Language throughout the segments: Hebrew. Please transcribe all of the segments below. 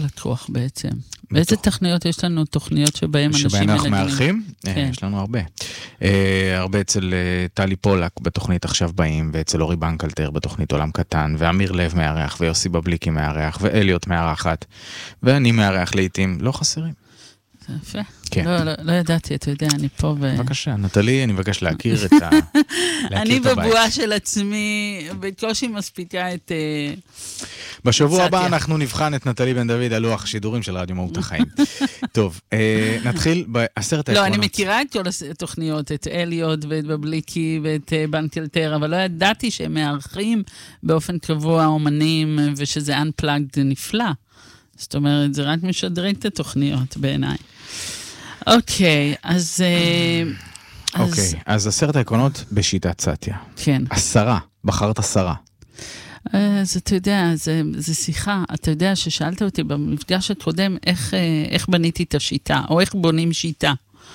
הלקוח בעצם. ואיזה תוכניות יש לנו? תוכניות שבהן אנשים שבהן אנחנו מארחים? יש לנו הרבה. הרבה אצל טלי פולק בתוכנית עכשיו באים, ואצל אורי בנקלטר בתוכנית עולם קטן, ואמיר לב מארח, ויוסי בבליקי מארח, ואליות מארחת, ואני מארח לעתים, לא חסרים. זה יפה. כן. לא ידעתי, אתה יודע, אני פה בבקשה, נטלי, אני מבקש להכיר את אני בבואה של עצמי, בקושי מספיקה את... בשבוע הבא אנחנו נבחן את נטלי בן דוד על לוח שידורים של רדיו מהות החיים. טוב, נתחיל בעשרת העקרונות. לא, אני מכירה את כל התוכניות, את אליות ואת בבליקי ואת בנקלטר, אבל לא ידעתי שהם מארחים באופן קבוע אומנים, ושזה unplugged נפלא. זאת אומרת, זה רק משדרג את התוכניות בעיניי. אוקיי, אז... אוקיי, אז 10 העקרונות בשיטת סטיה. כן. 10, בחרת 10. אז אתה יודע, זה שיחה. אתה יודע ששאלת אותי במפגש הקודם איך בניתי את השיטה, או איך בונים שיטה.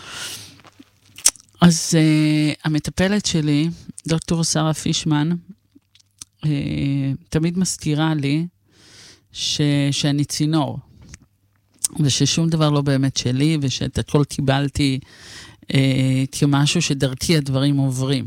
אז המטפלת שלי, דוקטור שרה פישמן, תמיד מזכירה לי שאני צינור, וששום דבר לא באמת שלי, ושאת הכל קיבלתי כמשהו שדרכי הדברים עוברים.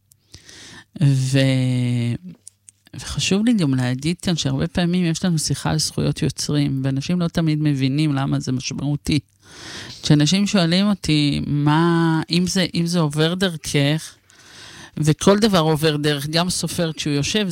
וחשוב לי גם להגיד כאן שהרבה פעמים יש לנו שיחה על זכויות יוצרים, ואנשים לא תמיד מבינים למה זה משמעותי. כשאנשים שואלים אותי, אם זה עובר דרכך, וכל דבר עובר דרך, גם סופר כשהוא יושב,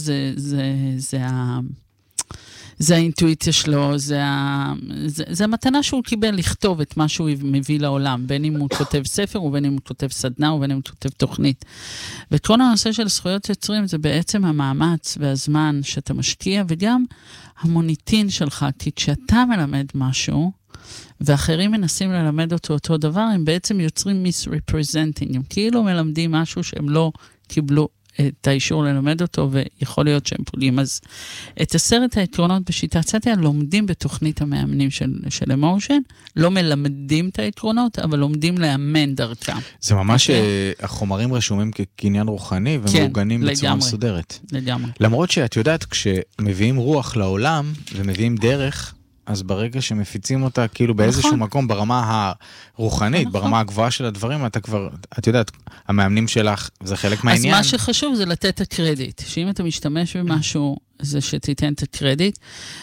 זה האינטואיציה שלו, זה המתנה שהוא קיבל לכתוב את מה שהוא מביא לעולם, בין אם הוא כותב ספר, ובין אם הוא כותב סדנה, ובין אם הוא כותב תוכנית. וכל הנושא של זכויות יוצרים, זה בעצם המאמץ והזמן שאתה משקיע, וגם המוניטין שלך, כי כשאתה מלמד משהו, ואחרים מנסים ללמד אותו דבר, הם בעצם יוצרים misrepresenting, הם כאילו מלמדים משהו שהם לא קיבלו את האישור ללמד אותו, ויכול להיות שהם פולים. אז את 10 העקרונות בשיטת סטיה לומדים בתוכנית המאמנים של אמושן, לא מלמדים את העקרונות, אבל לומדים לאמן דרכם. זה ממש החומרים רשומים כקניין רוחני, ומעוגנים בצורה מסודרת. לגמרי. למרות שאת יודעת, כשמביאים רוח לעולם, ומביאים דרך, אז ברגע שמפיצים אותה, כאילו באיזשהו מקום, ברמה הרוחנית, ברמה הגבוהה של הדברים, את יודעת, המאמנים שלך, זה חלק מהעניין. אז מה שחשוב זה לתת את הקרדיט. שאם אתה משתמש במשהו, זה שתיתן את הקרדיט.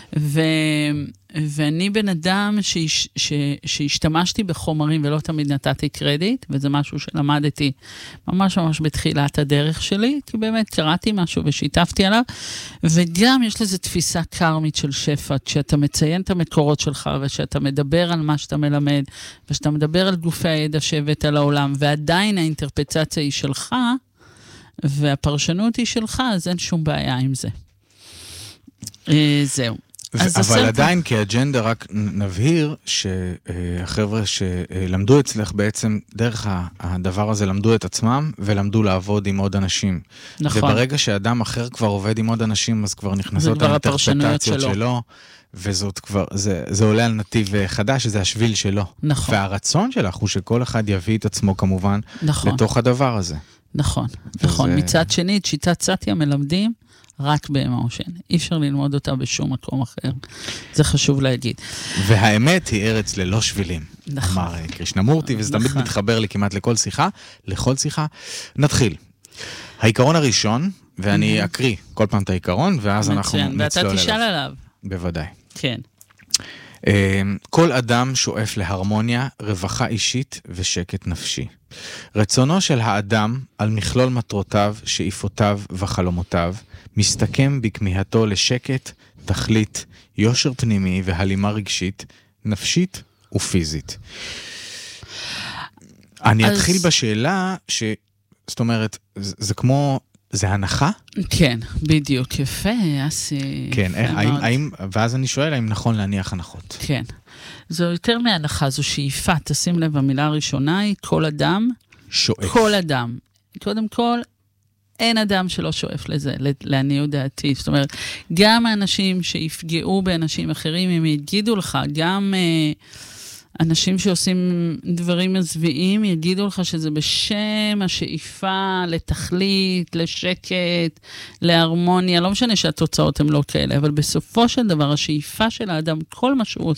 ואני בן אדם שהשתמשתי בחומרים ולא תמיד נתתי קרדיט, וזה משהו שלמדתי ממש ממש בתחילת הדרך שלי, כי באמת קראתי משהו ושיתפתי עליו, וגם יש לזה תפיסה קרמית של שפע, כשאתה מציין את המקורות שלך, ושאתה מדבר על מה שאתה מלמד, ושאתה מדבר על גופי הידע שהבאת על העולם, ועדיין האינטרפרציה היא שלך, והפרשנות היא שלך, אז אין שום בעיה עם זה. זהו. אבל עדיין כאג'נדה רק נבהיר שהחבר'ה שלמדו אצלך בעצם דרך הדבר הזה למדו את עצמם ולמדו לעבוד עם עוד אנשים. נכון. וברגע שאדם אחר כבר עובד עם עוד אנשים, אז כבר נכנסות האינטרפרטציות שלו, וזאת כבר, זה עולה על נתיב חדש, שזה השביל שלו. נכון. והרצון שלך הוא שכל אחד יביא את עצמו כמובן לתוך הדבר הזה. נכון, נכון. מצד שני, את שיטת סטיה מלמדים רק באמושן. אי אפשר ללמוד אותה בשום מקום אחר. זה חשוב להגיד. והאמת היא ארץ ללא שבילים. נכון. אמר קרישנמורטי, וזה תמיד מתחבר לי כמעט לכל שיחה. נתחיל. העיקרון הראשון, ואני אקריא כל פעם את העיקרון, ואז אנחנו נצלול אליו. ואתה תשאל עליו. בוודאי. כן. כל אדם שואף להרמוניה, רווחה אישית ושקט נפשי. רצונו של האדם על מכלול מטרותיו, שאיפותיו וחלומותיו, מסתכם בכמיהתו לשקט, תכלית, יושר פנימי והלימה רגשית, נפשית ופיזית. אני אתחיל בשאלה זאת אומרת, זה כמו, זה הנחה? כן, בדיוק, יפה, אסי. כן, ואז אני שואל, האם נכון להניח הנחות? כן, זו יותר מהנחה, זו שאיפה, תשים לב, המילה הראשונה היא כל אדם, שואף. כל אדם. קודם כל, אין אדם שלא שואף לזה, לעניות דעתי. זאת אומרת, גם האנשים שיפגעו באנשים אחרים, הם יגידו לך, גם אנשים שעושים דברים מזוויעים, יגידו לך שזה בשם השאיפה לתכלית, לשקט, להרמוניה, לא משנה שהתוצאות הן לא כאלה, אבל בסופו של דבר, השאיפה של האדם, כל מה שהוא